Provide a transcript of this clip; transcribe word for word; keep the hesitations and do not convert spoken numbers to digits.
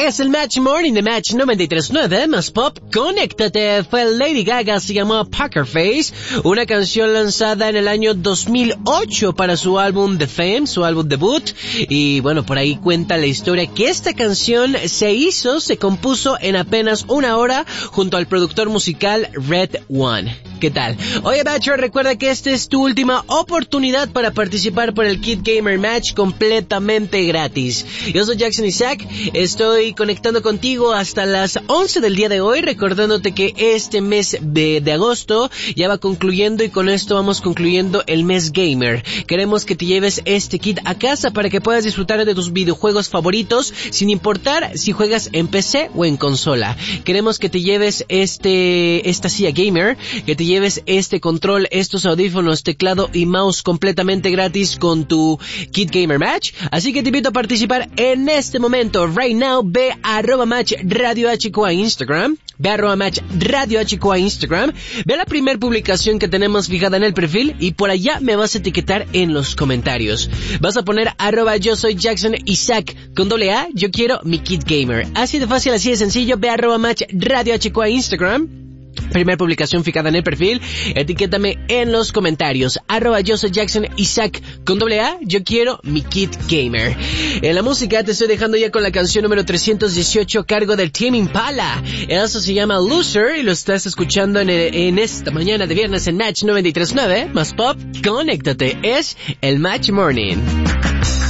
Es el Match Morning de Match noventa y tres punto nueve, más pop, conéctate. Fue Lady Gaga, se llamó Poker Face, una canción lanzada en el año dos mil ocho para su álbum The Fame, su álbum debut. Y bueno, por ahí cuenta la historia que esta canción se hizo, se compuso en apenas una hora junto al productor musical Red One. ¿Qué tal? Oye, Matcher, recuerda que esta es tu última oportunidad para participar por el Kid Gamer Match completamente gratis. Yo soy Jackson Isaac, estoy conectando contigo hasta las once del día de hoy, recordándote que este mes de, de agosto ya va concluyendo y con esto vamos concluyendo el mes gamer. Queremos que te lleves este kit a casa para que puedas disfrutar de tus videojuegos favoritos sin importar si juegas en P C o en consola. Queremos que te lleves este esta silla gamer, que te lleves este control, estos audífonos, teclado y mouse completamente gratis con tu Kid Gamer Match. Así que te invito a participar en este momento. Right now, ve a arroba match radio H Q A Instagram. Ve a arroba match radio H Q A Instagram. Ve a la primera publicación que tenemos fijada en el perfil y por allá me vas a etiquetar en los comentarios. Vas a poner arroba yo soy Jackson Isaac con doble A, yo quiero mi Kid Gamer. Así de fácil, así de sencillo. Ve a arroba match radio H Q A Instagram. Primera publicación fijada en el perfil, etiquétame en los comentarios, arroba yo soy Jackson Isaac con doble A, yo quiero mi Kid Gamer. En la música te estoy dejando ya con la canción número trescientos dieciocho a cargo del Tame Impala. Eso se llama Loser y lo estás escuchando en, el, en esta mañana de viernes en Match noventa y tres punto nueve, más pop, conéctate, es el Match Morning.